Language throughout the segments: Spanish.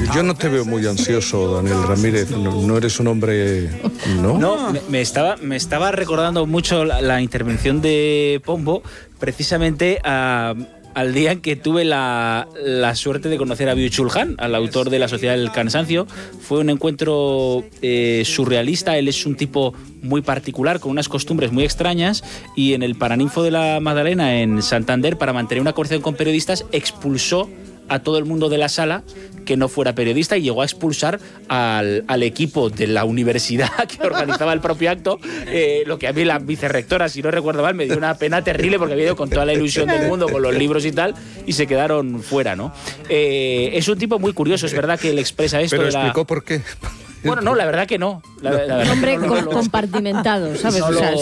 Yo no te veo muy ansioso, Daniel Ramírez. No eres un hombre, ¿no? No, me estaba recordando mucho la intervención de Pombo, precisamente al día en que tuve la suerte de conocer a Byung-Chul Han, al autor de La Sociedad del Cansancio. Fue un encuentro surrealista. Él es un tipo muy particular, con unas costumbres muy extrañas, y en el Paraninfo de la Magdalena, en Santander, para mantener una conversación con periodistas, expulsó a todo el mundo de la sala que no fuera periodista, y llegó a expulsar al equipo de la universidad que organizaba el propio acto, lo que a mí la vicerrectora, si no recuerdo mal, me dio una pena terrible, porque había ido con toda la ilusión del mundo, con los libros y tal, y se quedaron fuera, ¿no? Es un tipo muy curioso, es verdad que él expresa esto. Pero explicó por qué. Bueno, no, la verdad que no. Un hombre compartimentado, ¿sabes?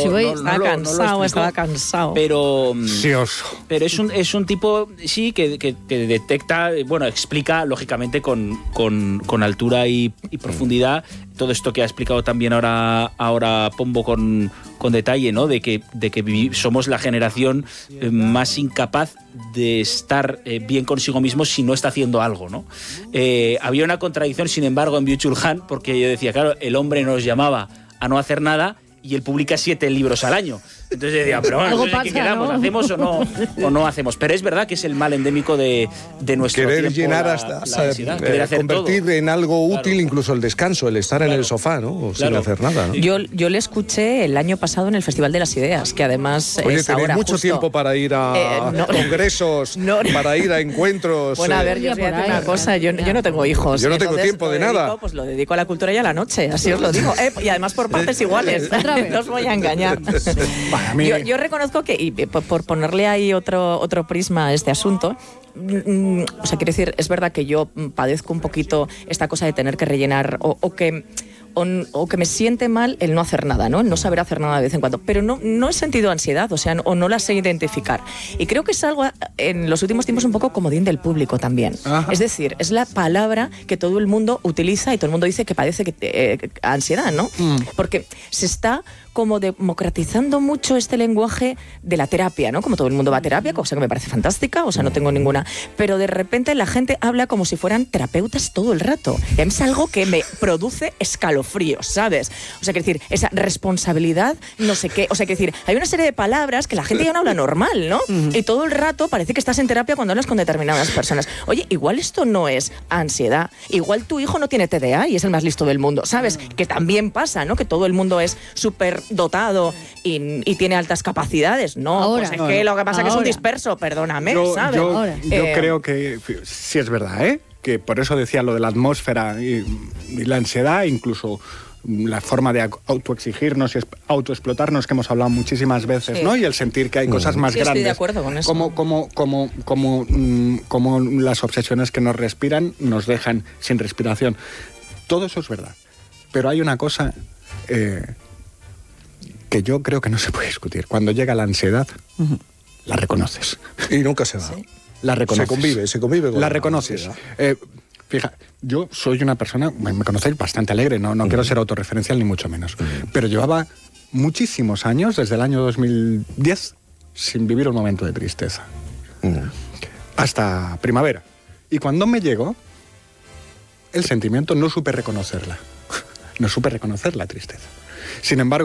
Estaba cansado. Pero es un tipo, sí, que detecta, bueno, explica, lógicamente, con altura y profundidad todo esto que ha explicado también ahora Pombo con detalle, ¿no? De que somos la generación más incapaz de estar bien consigo mismo si no está haciendo algo, ¿no? Había una contradicción, sin embargo, en Byung-Chul Han, porque yo decía, claro, el hombre nos llamaba a no hacer nada y él publica 7 libros al año. Entonces decía, pero bueno, no sé qué quedamos, ¿no? ¿Hacemos o no hacemos? Pero es verdad que es el mal endémico de nuestro querer tiempo, llenar querer hacer convertir todo en algo útil, incluso el descanso, el estar en el sofá, ¿no? Sin hacer nada, ¿no? Yo le escuché el año pasado en el Festival de las Ideas, que además Oye, es tenéis ahora mucho justo tiempo para ir a congresos, para ir a encuentros. Bueno, a ver, yo os voy a decir una cosa, yo no tengo hijos. Yo no tengo tiempo de nada. Pues lo dedico a la cultura y a la noche, así os lo digo. Y además por partes iguales, no os voy a engañar. Yo reconozco que, y por ponerle ahí otro prisma a este asunto, o sea, quiero decir, es verdad que yo padezco un poquito esta cosa de tener que rellenar o que me siente mal el no hacer nada, ¿no? El no saber hacer nada de vez en cuando. Pero no he sentido ansiedad, o sea, o no la sé identificar. Y creo que es algo en los últimos tiempos un poco comodín del público también. Ajá. Es decir, es la palabra que todo el mundo utiliza y todo el mundo dice que padece ansiedad, ¿no? Porque se está como democratizando mucho este lenguaje de la terapia, ¿no? Como todo el mundo va a terapia, cosa que me parece fantástica, o sea, no tengo ninguna. Pero de repente la gente habla como si fueran terapeutas todo el rato. Y a mí es algo que me produce escalofríos, ¿sabes? O sea, quiero decir, esa responsabilidad, no sé qué. O sea, quiero decir, hay una serie de palabras que la gente ya no habla normal, ¿no? Y todo el rato parece que estás en terapia cuando hablas con determinadas personas. Oye, igual esto no es ansiedad. Igual tu hijo no tiene TDA y es el más listo del mundo, ¿sabes? Que también pasa, ¿no? Que todo el mundo es súper dotado y tiene altas capacidades. No, ahora, pues es que lo que pasa es que es un disperso, perdóname, ¿sabes? Yo creo que sí es verdad, ¿eh? Que por eso decía lo de la atmósfera y la ansiedad, incluso la forma de autoexigirnos y autoexplotarnos que hemos hablado muchísimas veces, ¿no? Y el sentir que hay cosas más grandes. Estoy de acuerdo con eso. Como las obsesiones que nos respiran nos dejan sin respiración. Todo eso es verdad. Pero hay una cosa que yo creo que no se puede discutir. Cuando llega la ansiedad, la reconoces. Y nunca se va. ¿Sí? La reconoces. Se convive con la reconoces. Fija, yo soy una persona, me conocéis, bastante alegre, no quiero ser autorreferencial ni mucho menos, pero llevaba muchísimos años, desde el año 2010, sin vivir un momento de tristeza. Hasta primavera. Y cuando me llegó el sentimiento, no supe reconocerla. No supe reconocer la tristeza. Sin embargo,